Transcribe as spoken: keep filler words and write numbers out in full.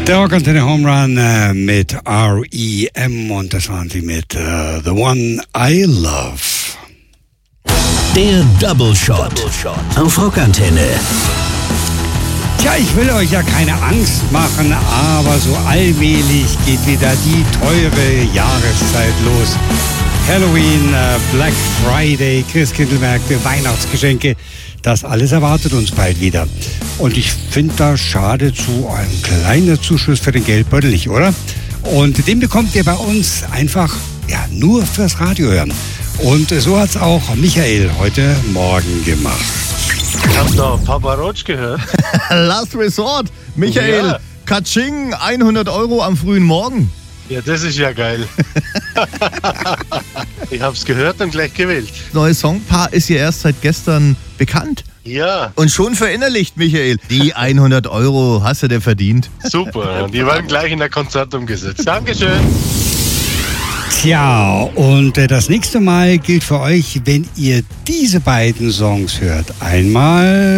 Der Rockantenne Home Run äh, mit R E M und das waren sie mit äh, The One I Love. Der Double Shot, Double Shot auf Rockantenne. Tja, ich will euch ja keine Angst machen, aber so allmählich geht wieder die teure Jahreszeit los. Halloween, äh, Black Friday, Christkindlmärkte, Weihnachtsgeschenke, das alles erwartet uns bald wieder. Und ich finde, da schadet so ein kleiner Zuschuss für den Geldbeutel nicht, oder? Und den bekommt ihr bei uns einfach ja nur fürs Radio hören. Und so hat's auch Michael heute Morgen gemacht. Ich hab da Papa Roach gehört. Last Resort. Michael, ja. Katsching, hundert Euro am frühen Morgen. Ja, das ist ja geil. Ich hab's gehört und gleich gewählt. Neues Songpaar ist ja erst seit gestern bekannt. Ja. Und schon verinnerlicht, Michael. Die hundert Euro hast du dir verdient. Super, die werden gleich in der Konzert umgesetzt. Dankeschön. Tja, und äh, das nächste Mal gilt für euch, wenn ihr diese beiden Songs hört. Einmal